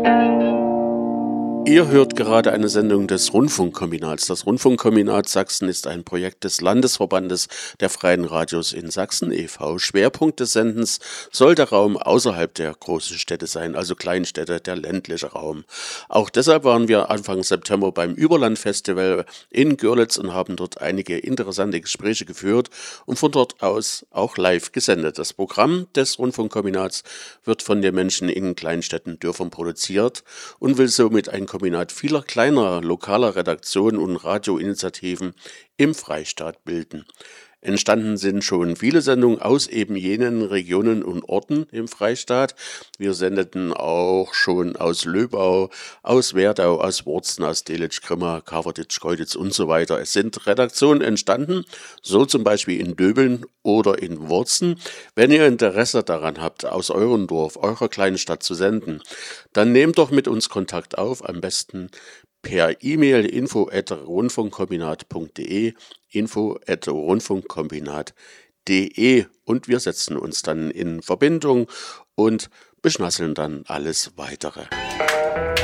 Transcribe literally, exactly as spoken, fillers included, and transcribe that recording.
Ihr hört gerade eine Sendung des Rundfunkkombinats. Das Rundfunkkombinat Sachsen ist ein Projekt des Landesverbandes der Freien Radios in Sachsen e V Schwerpunkt des Sendens soll der Raum außerhalb der großen Städte sein, also Kleinstädte, der ländliche Raum. Auch deshalb waren wir Anfang September beim Überlandfestival in Görlitz und haben dort einige interessante Gespräche geführt und von dort aus auch live gesendet. Das Programm des Rundfunkkombinats wird von den Menschen in Kleinstädten, Dörfern produziert und will somit ein Kombinat vieler kleiner lokaler Redaktionen und Radioinitiativen im Freistaat bilden. Entstanden sind schon viele Sendungen aus eben jenen Regionen und Orten im Freistaat. Wir sendeten auch schon aus Löbau, aus Werdau, aus Worzen, aus Delitzsch, Grimma, Kavertitsch, Keuditz und so weiter. Es sind Redaktionen entstanden, so zum Beispiel in Döbeln oder in Worzen. Wenn ihr Interesse daran habt, aus eurem Dorf, eurer kleinen Stadt zu senden, dann nehmt doch mit uns Kontakt auf, am besten per E-Mail info at rundfunkkombinat punkt de, info at rundfunkkombinat punkt de und wir setzen uns dann in Verbindung und beschnasseln dann alles Weitere.